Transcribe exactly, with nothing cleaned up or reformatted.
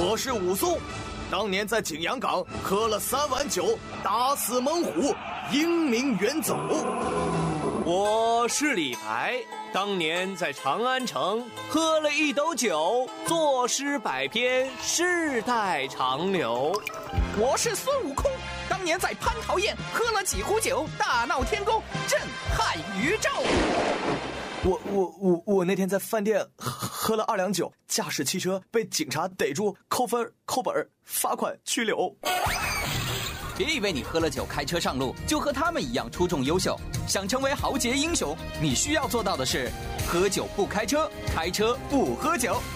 我是武松，当年在景阳冈喝了三碗酒，打死猛虎，英名远走。 我是李白，当年在长安城喝了一斗酒，作诗百篇，世代长流。 我是孙悟空，当年在蟠桃宴喝了几壶酒，大闹天宫，震撼宇宙。 我我我我那天在饭店喝了二两酒，驾驶汽车被警察逮住，扣分、扣本、罚款、拘留。 别以为你喝了酒开车上路就和他们一样出众优秀，想成为豪杰英雄，你需要做到的是：喝酒不开车，开车不喝酒。